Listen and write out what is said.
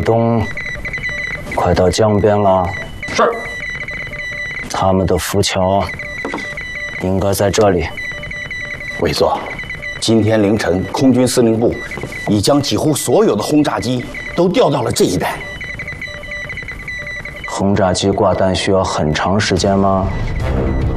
东快到江边了。 是。 他们的浮桥应该在这里。 委座，今天凌晨，空军司令部已将几乎所有的轰炸机都调到了这一带。 轰炸机挂弹需要很长时间吗？